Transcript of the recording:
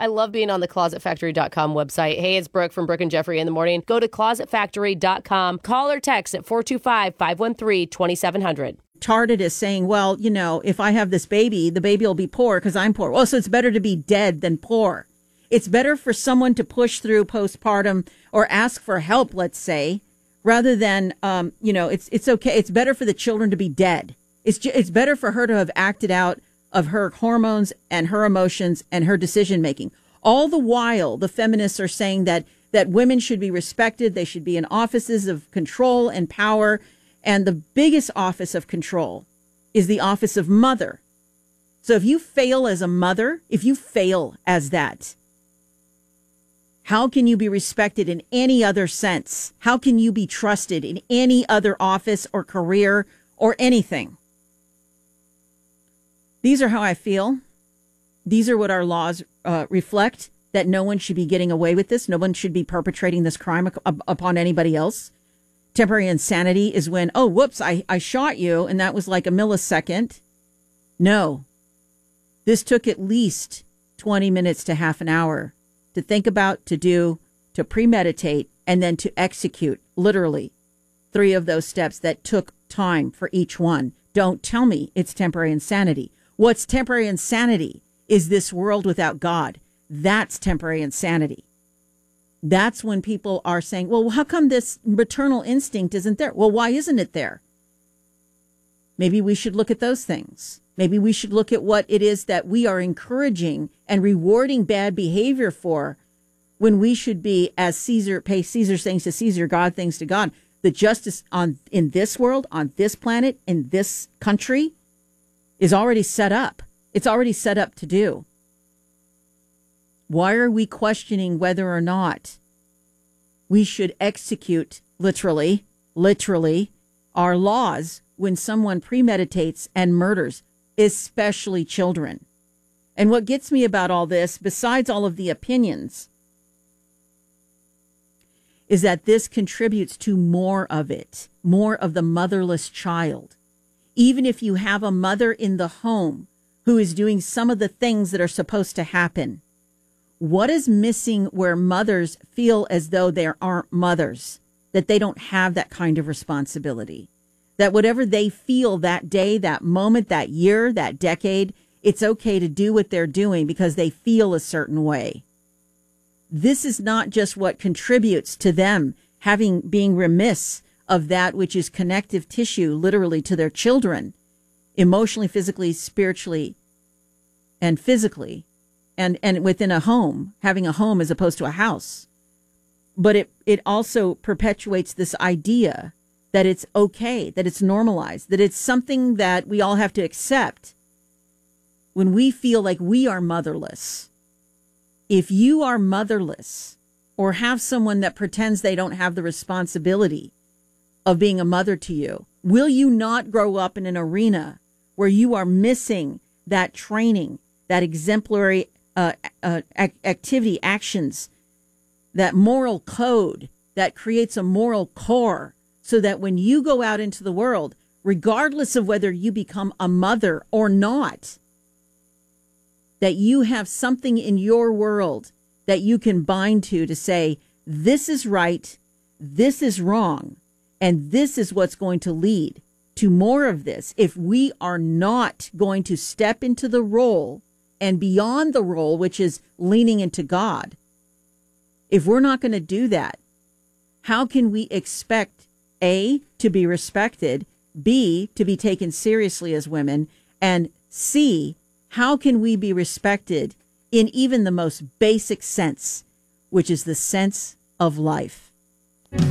I love being on the closetfactory.com website. Hey, it's Brooke from Brooke and Jeffrey in the morning. Go to closetfactory.com. Call or text at 425-513-2700. Charted as saying, well, you know, if I have this baby, the baby will be poor because I'm poor. Well, so it's better to be dead than poor. It's better for someone to push through postpartum or ask for help, let's say, rather than, it's okay. It's better for the children to be dead. It's better for her to have acted out of her hormones and her emotions and her decision making. All the while, the feminists are saying that women should be respected. They should be in offices of control and power. And the biggest office of control is the office of mother. So if you fail as a mother, if you fail as that, how can you be respected in any other sense? How can you be trusted in any other office or career or anything? These are how I feel. These are what our laws reflect, that no one should be getting away with this. No one should be perpetrating this crime upon anybody else. Temporary insanity is when, oh, whoops, I shot you, and that was like a millisecond. No. This took at least 20 minutes to half an hour to think about, to do, to premeditate, and then to execute, literally, 3 of those steps that took time for each one. Don't tell me it's temporary insanity. What's temporary insanity is this world without God. That's temporary insanity. That's when people are saying, well, how come this maternal instinct isn't there? Well, why isn't it there? Maybe we should look at those things. Maybe we should look at what it is that we are encouraging and rewarding bad behavior for, when we should be, as Caesar, pay Caesar's things to Caesar, God things to God. The justice in this world, on this planet, in this country is already set up. It's already set up to do. Why are we questioning whether or not we should execute literally our laws when someone premeditates and murders, especially children? And what gets me about all this, besides all of the opinions, is that this contributes to more of it, more of the motherless child. Even if you have a mother in the home who is doing some of the things that are supposed to happen, what is missing where mothers feel as though they aren't mothers, that they don't have that kind of responsibility, that whatever they feel that day, that moment, that year, that decade, it's okay to do what they're doing because they feel a certain way. This is not just what contributes to them being remiss of that which is connective tissue, literally, to their children, emotionally, physically, spiritually, and physically. And within a home, having a home as opposed to a house. But it also perpetuates this idea that it's okay, that it's normalized, that it's something that we all have to accept when we feel like we are motherless. If you are motherless or have someone that pretends they don't have the responsibility of being a mother to you, will you not grow up in an arena where you are missing that training, that exemplary activity, actions, that moral code that creates a moral core, so that when you go out into the world, regardless of whether you become a mother or not, that you have something in your world that you can bind to say, this is right, this is wrong, and this is what's going to lead to more of this. If we are not going to step into the role and beyond the role, which is leaning into God, if we're not going to do that, how can we expect, A, to be respected, B, to be taken seriously as women, and C, how can we be respected in even the most basic sense, which is the sense of life?